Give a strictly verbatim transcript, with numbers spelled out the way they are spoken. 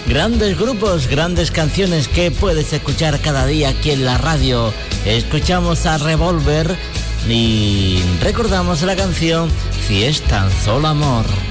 Grandes grupos, grandes canciones que puedes escuchar cada día aquí en la radio. Escuchamos a Revolver y recordamos la canción Si es tan solo amor.